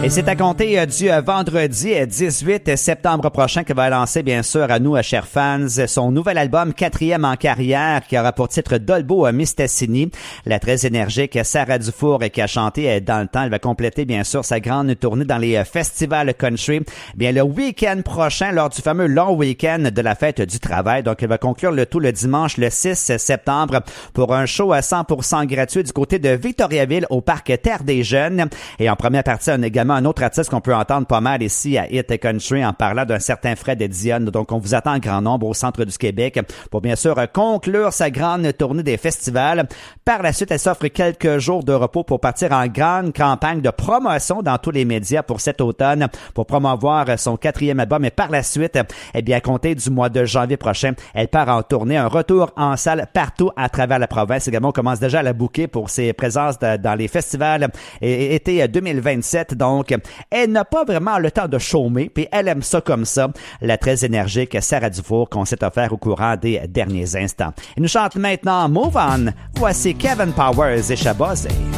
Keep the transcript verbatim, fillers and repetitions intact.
Et c'est à compter euh, du euh, vendredi euh, dix-huit septembre prochain que va lancer, bien sûr, à nous, euh, chers fans, son nouvel album, quatrième en carrière, qui aura pour titre Dolbo euh, Mistassini. La très énergique Sarah Dufour euh, qui a chanté euh, dans le temps. Elle va compléter, bien sûr, sa grande tournée dans les euh, festivals country. Bien, le week-end prochain, lors du fameux long week-end de la fête du travail. Donc, elle va conclure le tout le dimanche, le six septembre, pour un show à cent pour cent gratuit du côté de Victoriaville au parc Terre des Jeunes. Et en première partie, on a également un autre artiste qu'on peut entendre pas mal ici à Hit Country en parlant d'un certain Fred Dionne. Donc, on vous attend en grand nombre au centre du Québec pour bien sûr conclure sa grande tournée des festivals. Par la suite, elle s'offre quelques jours de repos pour partir en grande campagne de promotion dans tous les médias pour cet automne, pour promouvoir son quatrième album. Et par la suite, eh bien, à compter du mois de janvier prochain, elle part en tournée, un retour en salle partout à travers la province. Également, on commence déjà à la booker pour ses présences de, dans les festivals et, été deux mille vingt-sept. Donc, elle n'a pas vraiment le temps de chômer, puis elle aime ça comme ça, la très énergique Sarah Dufour qu'on s'est offert au courant des derniers instants. Elle nous chante maintenant Move On. Voici Kevin Powers et Shabazz.